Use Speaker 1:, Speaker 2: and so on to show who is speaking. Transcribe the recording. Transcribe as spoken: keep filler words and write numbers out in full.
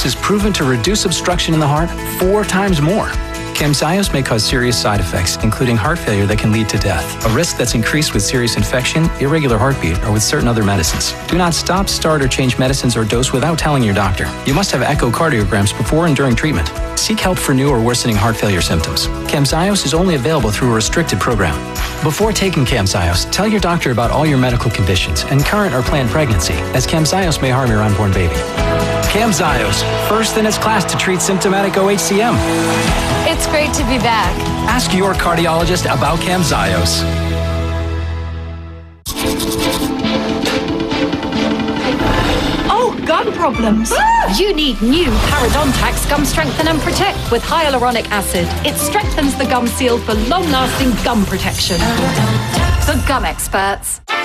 Speaker 1: is proven to reduce obstruction in the heart four times more. Camzyos may cause serious side effects, including heart failure that can lead to death, a risk that's increased with serious infection, irregular heartbeat, or with certain other medicines. Do not stop, start, or change medicines or dose without telling your doctor. You must have echocardiograms before and during treatment. Seek help for new or worsening heart failure symptoms. Camzyos is only available through a restricted program. Before taking Camzyos, tell your doctor about all your medical conditions and current or planned pregnancy, as Camzyos may harm your unborn baby. Camzyos, first in its class to treat symptomatic O H C M.
Speaker 2: It's great to be back.
Speaker 1: Ask your cardiologist about Camzyos.
Speaker 2: Oh, gum problems.
Speaker 3: Ah! You need new Parodontax Gum Strengthen and Protect with hyaluronic acid. It strengthens the gum seal for long-lasting gum protection. The gum experts.